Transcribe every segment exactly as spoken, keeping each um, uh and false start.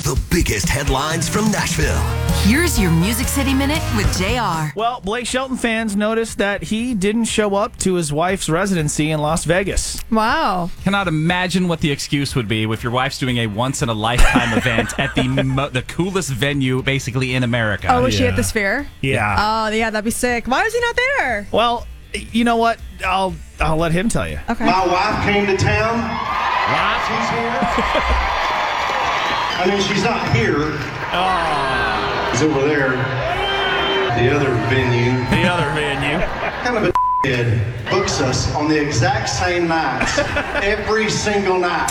The biggest headlines from Nashville. Here's your Music City Minute with J R. Well, Blake Shelton fans noticed that he didn't show up to his wife's residency in Las Vegas. Wow. Cannot imagine what the excuse would be if your wife's doing a once-in-a-lifetime event at the mo- the coolest venue basically in America. Oh, was she Yeah. at the Sphere? Yeah. Oh, yeah, that'd be sick. Why was he not there? Well, you know what? I'll I'll let him tell you. Okay. My wife came to town. She's here. I mean, she's not here. She's over there. The other venue. The other venue. Kind of a head books us on the exact same nights every single night.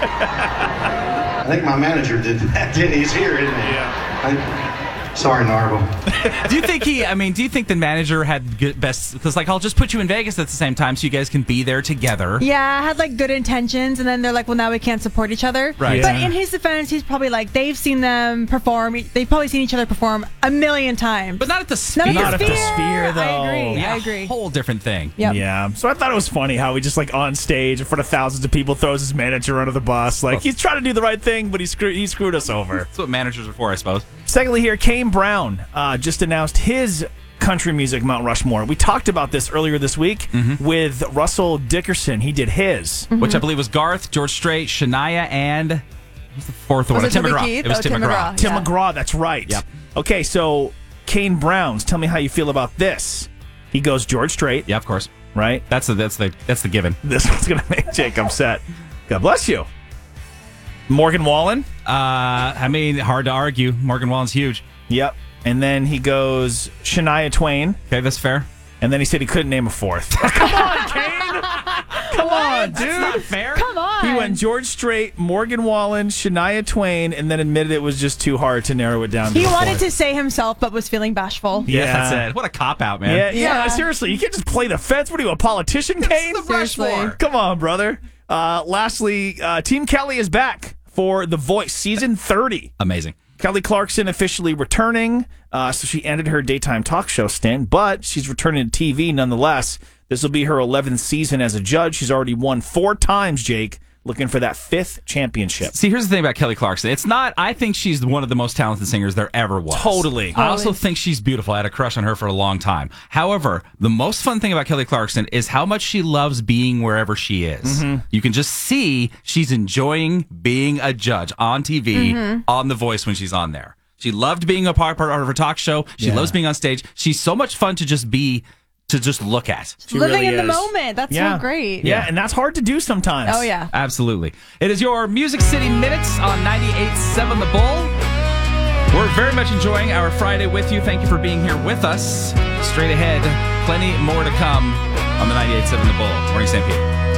I think my manager did that. Did he's here, isn't he? Yeah. I, sorry, Narvel. Do you think he, I mean, do you think the manager had good best, because like, I'll just put you in Vegas at the same time so you guys can be there together. Yeah, I had like good intentions, and then they're like, well, now we can't support each other. Right. But Yeah. in his defense, he's probably like, they've seen them perform. They've probably seen each other perform a million times. But not at the Sphere. Not Not at at the the Sphere. Sphere, though. I agree. Yeah, I agree. whole different thing. Yep. Yeah. So I thought it was funny how he just like on stage in front of thousands of people throws his manager under the bus. Like he's trying to do the right thing, but he screwed he screwed us over. That's what managers are for, I suppose. Secondly, here, Kane Brown uh, just announced his country music Mount Rushmore. We talked about this earlier this week with Russell Dickerson. He did his. Which I believe was Garth, George Strait, Shania, and what's the fourth one? Was it Tim Toby McGraw. Keith? It was Oh, Tim Tim McGraw. McGraw. Tim Yeah. McGraw, that's right. Yep. Okay, so Kane Browns, tell me how you feel about this. He goes George Strait, Yeah, of course. right? That's the that's the that's the given. This one's going to make Jake upset. God bless you. Morgan Wallen. Uh, I mean, hard to argue. Morgan Wallen's huge. Yep. And then he goes Shania Twain. Okay, that's fair. And then he said he couldn't name a fourth. Come on, Kane. Come on, dude. That's not fair. Come on. He went George Strait, Morgan Wallen, Shania Twain, and then admitted it was just too hard to narrow it down. He to a wanted fourth. to say himself, but was feeling bashful. Yeah, Yeah. that's it. What a cop out, man. Yeah, yeah, Yeah. seriously, you can't just play the fence. What are you, a politician, Kane? the Seriously. Rushmore. Come on, brother. Uh, lastly, uh, Team Kelly is back for The Voice, season thirty. Amazing. Kelly Clarkson officially returning, uh, so she ended her daytime talk show stint, but she's returning to T V nonetheless. This will be her eleventh season as a judge. She's already won four times, Jake, looking for that fifth championship. See, here's the thing about Kelly Clarkson. It's not, I think she's one of the most talented singers there ever was. Totally. I also think she's beautiful. I had a crush on her for a long time. However, the most fun thing about Kelly Clarkson is how much she loves being wherever she is. You can just see she's enjoying being a judge on T V, on The Voice when she's on there. She loved being a part, part of her talk show. She Yeah. loves being on stage. She's so much fun to just be, to just look at. She Living really in the is. moment. That's Yeah. so great. Yeah, and that's hard to do sometimes. Oh, yeah. Absolutely. It is your Music City Minutes on ninety-eight point seven The Bull. We're very much enjoying our Friday with you. Thank you for being here with us. Straight ahead, plenty more to come on the ninety-eight point seven The Bull. Morning, Saint Pete.